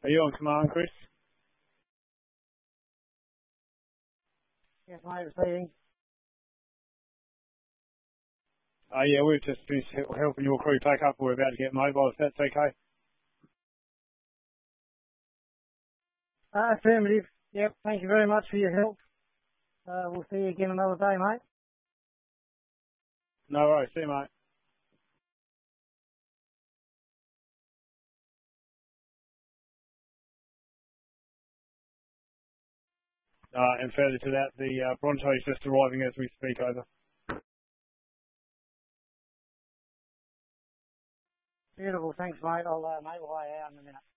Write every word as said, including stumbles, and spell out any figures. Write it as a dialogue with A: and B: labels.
A: Are you on command, Chris?
B: Yes, mate, receiving.
A: Uh, yeah, we've just finished helping your crew pack up. We're about to get mobile, if that's okay.
B: Uh, affirmative. Yep, thank you very much for your help. Uh, we'll see you again another day, mate.
A: No worries. See you, mate. Uh, and further to that, the uh, Bronto is just arriving as we speak, over.
B: Beautiful, thanks, mate. I'll uh, make my way out in a minute.